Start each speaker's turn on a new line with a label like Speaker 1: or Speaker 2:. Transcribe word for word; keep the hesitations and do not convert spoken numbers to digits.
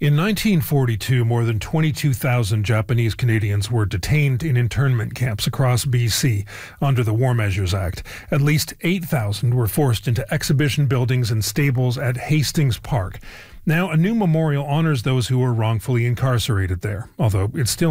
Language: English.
Speaker 1: In nineteen forty-two, more than twenty-two thousand Japanese Canadians were detained in internment camps across B C under the War Measures Act. At least eight thousand were forced into exhibition buildings and stables at Hastings Park. Now, a new memorial honors those who were wrongfully incarcerated there, although it's still